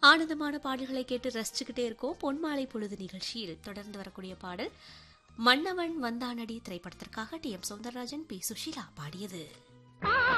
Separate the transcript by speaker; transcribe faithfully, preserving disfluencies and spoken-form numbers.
Speaker 1: ஆனந்தமான பாடல்களை கேட்டு ரசிச்சுக்கிட்டே இருக்கோம். பொன்மாலை பொழுது நிகழ்ச்சியில் தொடர்ந்து வரக்கூடிய பாடல் மன்னவன் வந்தானடி திரைப்படத்திற்காக D M Soundararajan, B Sushila பாடியது.